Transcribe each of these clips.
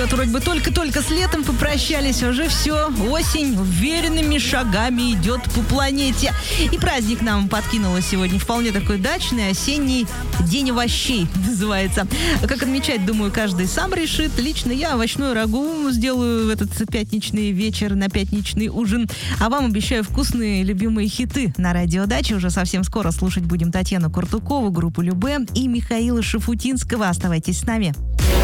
Вот вроде бы только-только с летом попрощались, уже все, осень уверенными шагами идет по планете. И праздник нам подкинуло сегодня вполне такой дачный, осенний день овощей называется. Как отмечать, думаю, каждый сам решит. Лично я овощную рагу сделаю в этот пятничный вечер на пятничный ужин. А вам обещаю вкусные любимые хиты на радио Дача. Уже совсем скоро слушать будем Татьяну Куртукову, группу Любэ и Михаила Шафутинского. Оставайтесь с нами.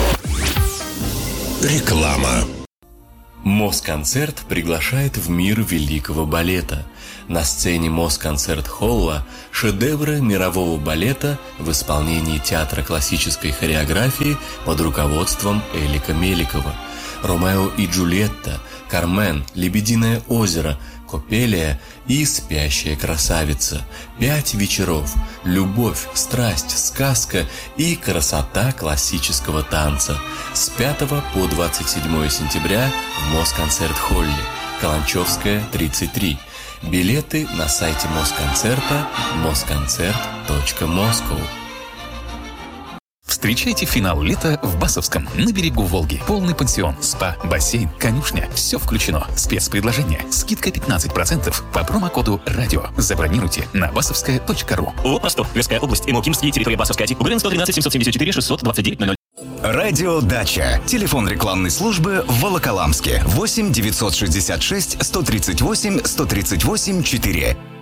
Реклама. Москонцерт приглашает в мир великого балета. На сцене Москонцерт-холла шедевры мирового балета в исполнении театра классической хореографии под руководством Элика Меликова. «Ромео и Джульетта», «Кармен», «Лебединое озеро», «Копелия» и «Спящая красавица». 5 вечеров. Любовь, страсть, сказка и красота классического танца. С 5 по 27 сентября в Москонцерт-холле. Каланчевская, 33. Билеты на сайте Москонцерта mosconcert.moscow. Встречайте финал лета в Басовском, на берегу Волги. Полный пансион, спа, бассейн, конюшня. Все включено. Спецпредложение. Скидка 15% по промокоду «Радио». Забронируйте на basovskaya.ru. ООО «Ростов», Тверская область, МО-Кимский, территория Басовская, УГРН 113 774 629 00. Радио Дача. Телефон рекламной службы в Волоколамске. 8 966 138 138 4.